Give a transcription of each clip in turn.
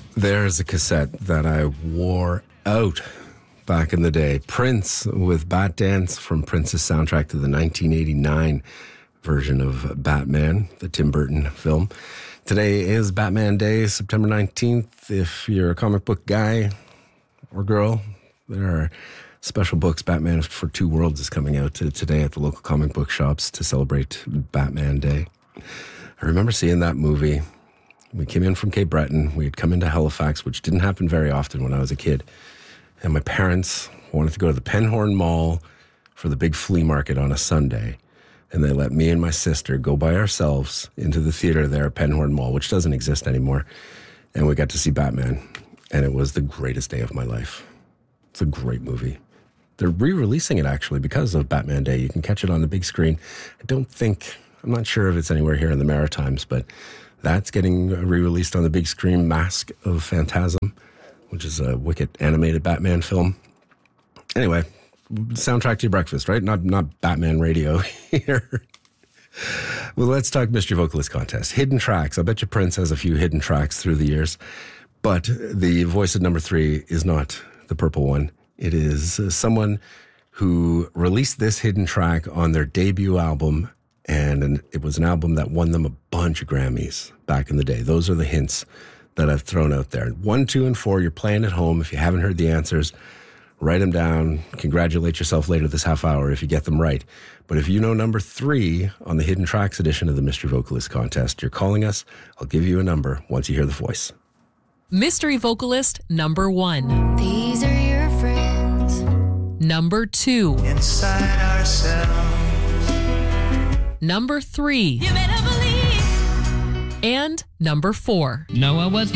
There's a cassette that I wore out back in the day. Prince with Bat Dance from Prince's soundtrack to the 1989 version of Batman, the Tim Burton film. Today is Batman Day, September 19th. If you're a comic book guy or girl, there are special books. Batman for Two Worlds is coming out today at the local comic book shops to celebrate Batman Day. I remember seeing that movie. We came in from Cape Breton. We had come into Halifax, which didn't happen very often when I was a kid. And my parents wanted to go to the Penhorn Mall for the big flea market on a Sunday. And they let me and my sister go by ourselves into the theater there at Penhorn Mall, which doesn't exist anymore. And we got to see Batman. And it was the greatest day of my life. It's a great movie. They're re-releasing it, actually, because of Batman Day. You can catch it on the big screen. I'm not sure if it's anywhere here in the Maritimes, but that's getting re-released on the big screen. Mask of Phantasm, which is a wicked animated Batman film. Anyway, soundtrack to your breakfast, right? Not Batman radio here. Well, let's talk Mystery Vocalist Contest. Hidden tracks. I bet you Prince has a few hidden tracks through the years. But the voice of number 3 is not the purple one. It is someone who released this hidden track on their debut album. And it was an album that won them a bunch of Grammys back in the day. Those are the hints that I've thrown out there. 1, 2, and 4, you're playing at home. If you haven't heard the answers, write them down. Congratulate yourself later this half hour if you get them right. But if you know number 3 on the Hidden Tracks edition of the Mystery Vocalist Contest, you're calling us. I'll give you a number once you hear the voice. Mystery Vocalist number 1. These are your friends. Number 2. Inside ourselves. Number 3. You better believe. And number 4. Noah was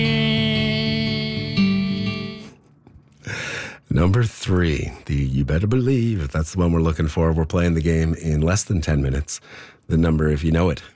looking. Number 3, the You Better Believe. That's the one we're looking for. We're playing the game in less than 10 minutes. The number, if you know it,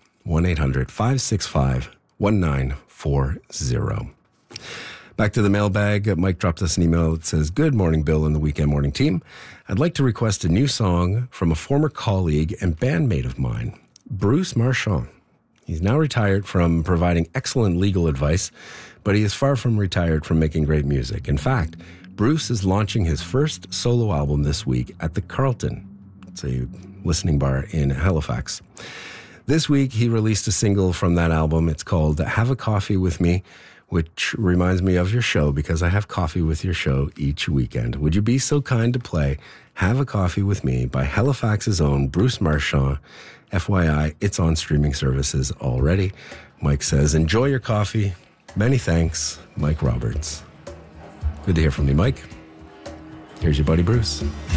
1-800-565-1940. Back to the mailbag. Mike dropped us an email that says, "Good morning, Bill and the Weekend Morning Team. I'd like to request a new song from a former colleague and bandmate of mine, Bruce Marchand. He's now retired from providing excellent legal advice, but he is far from retired from making great music. In fact, Bruce is launching his first solo album this week at the Carlton. It's a listening bar in Halifax. This week, he released a single from that album. It's called Have a Coffee With Me, which reminds me of your show because I have coffee with your show each weekend. Would you be so kind to play Have a Coffee With Me by Halifax's own Bruce Marchand? FYI, it's on streaming services already." Mike says, "Enjoy your coffee. Many thanks, Mike Roberts." Good to hear from you, Mike. Here's your buddy Bruce.